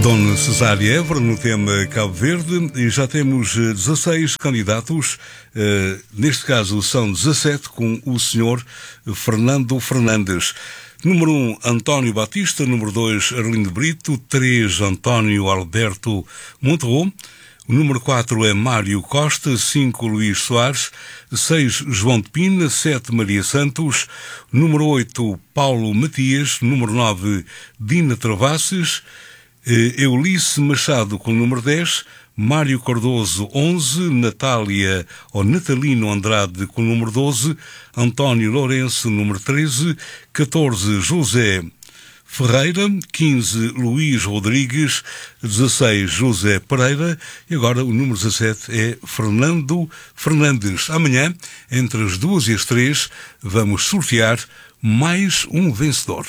Dona Cesária Évora no tema Cabo Verde, e já temos 16 candidatos, neste caso são 17 com o senhor Fernando Fernandes. Número 1, António Batista. Número 2, Arlindo Brito. 3, António Alberto Monterro. O número 4 é Mário Costa. 5, Luís Soares. 6, João de Pina. 7, Maria Santos. Número 8, Paulo Matias. Número 9, Dina Travasses. Eunice Machado com o número 10, Mário Cardoso 11, Natalino Andrade com o número 12, António Lourenço número 13, 14 José Ferreira, 15 Luís Rodrigues, 16 José Pereira e agora o número 17 é Fernando Fernandes. Amanhã, entre as 2 e as 3, vamos sortear mais um vencedor.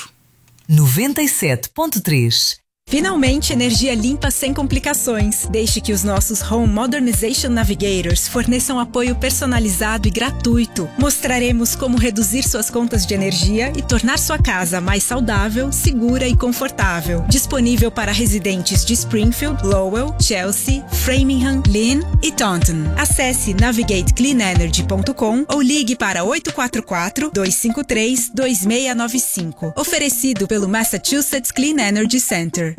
97.3. Finalmente, energia limpa sem complicações. Deixe que os nossos Home Modernization Navigators forneçam apoio personalizado e gratuito. Mostraremos como reduzir suas contas de energia e tornar sua casa mais saudável, segura e confortável. Disponível para residentes de Springfield, Lowell, Chelsea, Framingham, Lynn e Taunton. Acesse navigatecleanenergy.com ou ligue para 844-253-2695. Oferecido pelo Massachusetts Clean Energy Center.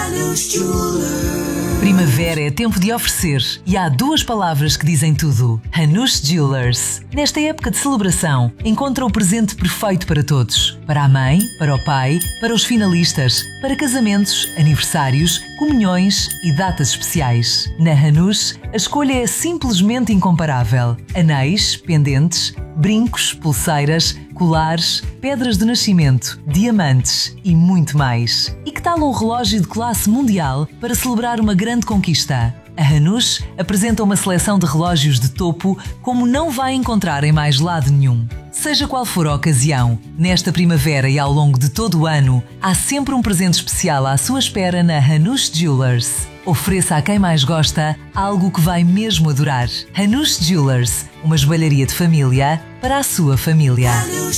Primavera é tempo de oferecer e há 2 palavras que dizem tudo: Hanush Jewelers. Nesta época de celebração, encontra o presente perfeito para todos. Para a mãe, para o pai, para os finalistas, para casamentos, aniversários, comunhões e datas especiais. Na Hanush, a escolha é simplesmente incomparável. Anéis, pendentes, brincos, pulseiras, colares, pedras de nascimento, diamantes e muito mais. E que tal um relógio de classe mundial para celebrar uma grande conquista? A Hanush apresenta uma seleção de relógios de topo como não vai encontrar em mais lado nenhum. Seja qual for a ocasião, nesta primavera e ao longo de todo o ano, há sempre um presente especial à sua espera na Hanush Jewelers. Ofereça a quem mais gosta algo que vai mesmo adorar. Hanush Jewelers, uma joalharia de família para a sua família.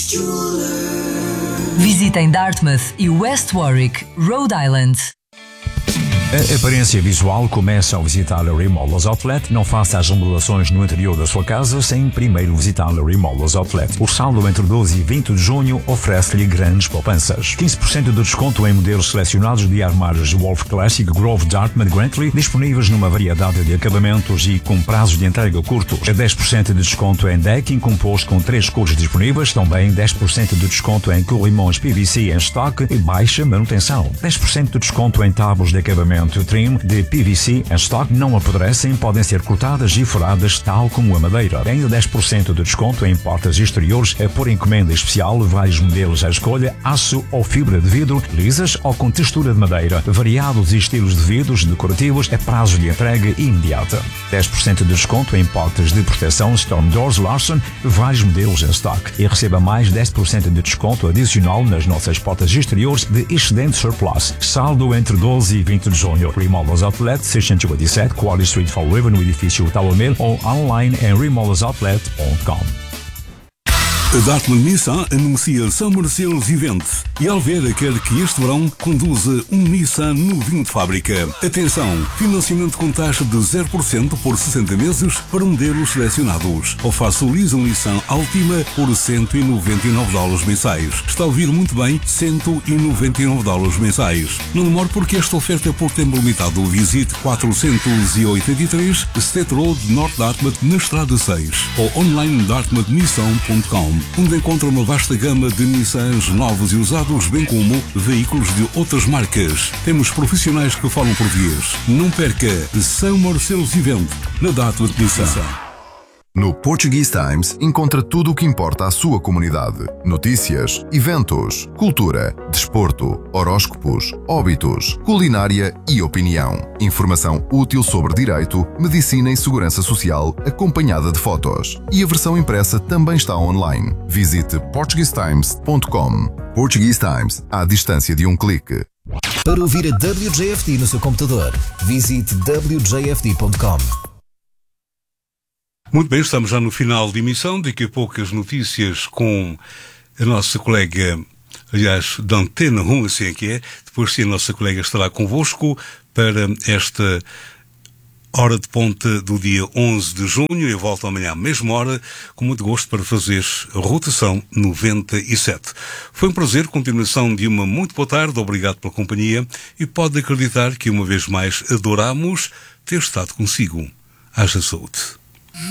Visitem Dartmouth e West Warwick, Rhode Island. A aparência visual começa ao visitar a Remodelos Outlet. Não faça as remodelações no interior da sua casa sem primeiro visitar a Remodelos Outlet. O saldo entre 12 e 20 de junho oferece-lhe grandes poupanças. 15% de desconto em modelos selecionados de armários Wolf Classic, Grove, Dartmouth, Grantley, disponíveis numa variedade de acabamentos e com prazos de entrega curtos. 10% de desconto em decking composto com 3 cores disponíveis. Também 10% de desconto em corrimões PVC em estoque e baixa manutenção. 10% de desconto em tábuas de acabamento trim de PVC em estoque, não apodrecem, podem ser cortadas e furadas tal como a madeira. Ainda 10% de desconto em portas exteriores por encomenda especial, vários modelos à escolha, aço ou fibra de vidro, lisas ou com textura de madeira, variados estilos de vidros decorativos, prazo de entrega imediata. 10% de desconto em portas de proteção Storm Doors Larson, vários modelos em estoque, e receba mais 10% de desconto adicional nas nossas portas exteriores de excedente surplus. Saldo entre 12 e 20 de junho. Remodelos Outlet, 687 Quarry Street, Fall River, no edifício Tower Mill, ou online em remodelsoutlet.com. A Dartmouth Nissan anuncia Summer Sales Event e Alvera quer que este verão conduza um Nissan novinho de fábrica. Atenção, financiamento com taxa de 0% por 60 meses para modelos selecionados. Ou faça o lease um Nissan Altima por $199 mensais. Está a ouvir muito bem, $199 mensais. Não demore porque esta oferta é por tempo limitado. Visite 483 State Road, North Dartmouth, na Estrada 6 ou online dartmouthnissan.com. onde encontra uma vasta gama de Nissans novos e usados, bem como veículos de outras marcas. Temos profissionais que falam português. Não perca Summer Sales Event na Dartmouth Nissan. No Portuguese Times encontra tudo o que importa à sua comunidade. Notícias, eventos, cultura, desporto, horóscopos, óbitos, culinária e opinião. Informação útil sobre direito, medicina e segurança social, acompanhada de fotos. E a versão impressa também está online. Visite portuguesetimes.com. Portuguese Times, à distância de um clique. Para ouvir a WJFD no seu computador, visite wjfd.com. Muito bem, estamos já no final de emissão. Daqui a pouco as notícias com a nossa colega aliás, d'Antena 1, assim é que é. Depois sim, a nossa colega estará convosco para esta hora de ponta do dia 11 de junho. Eu volto amanhã à mesma hora, com muito gosto, para fazer a rotação 97. Foi um prazer, continuação de uma muito boa tarde, obrigado pela companhia e pode acreditar que uma vez mais adoramos ter estado consigo. Haja saúde.